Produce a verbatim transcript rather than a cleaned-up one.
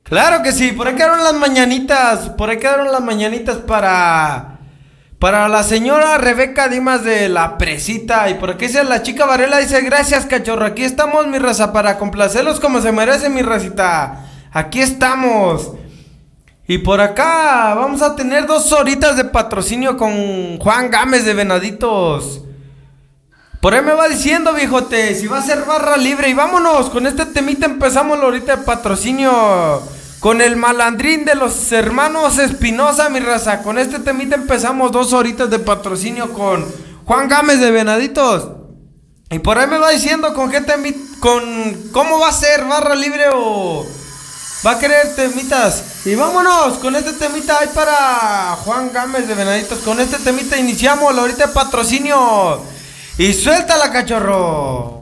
Claro que sí, por ahí quedaron las mañanitas, por ahí quedaron las mañanitas para, para la señora Rebeca Dimas de La Presita. Y por aquí dice la chica Varela, dice, gracias cachorro, aquí estamos mi raza para complacerlos como se merece mi racita. Aquí estamos. Y por acá vamos a tener dos horitas de patrocinio con Juan Gámez de Venaditos. Por ahí me va diciendo, viejote, si va a ser barra libre. Y vámonos, con este temita empezamos la horita de patrocinio. Con el malandrín de los hermanos Espinosa, mi raza. Con este temita empezamos dos horitas de patrocinio con Juan Gámez de Venaditos. Y por ahí me va diciendo con qué temita, con cómo va a ser, barra libre o va a querer temitas. Y vámonos, con este temita ahí para Juan Gámez de Venaditos. Con este temita iniciamos la horita de patrocinio. Y suéltala, cachorro.